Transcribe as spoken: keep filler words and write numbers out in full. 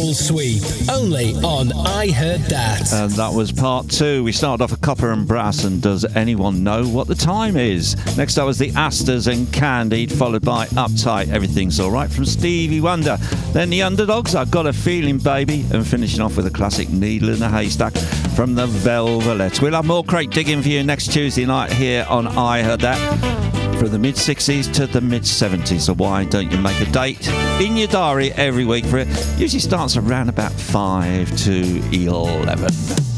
Soul Sweep, only on I Heard That. And that was part two. We started off with Copper and Brass and Does Anyone Know What the Time Is? Next up was the Astors and Candied, followed by Uptight, Everything's Alright from Stevie Wonder. Then the Underdogs, I've Got a Feeling Baby, and finishing off with a classic Needle in a Haystack from the Velvets. We'll have more crate digging for you next Tuesday night here on I Heard That. From the mid sixties to the mid seventies, so why don't you make a date in your diary every week for it? Usually starts around about five to eleven.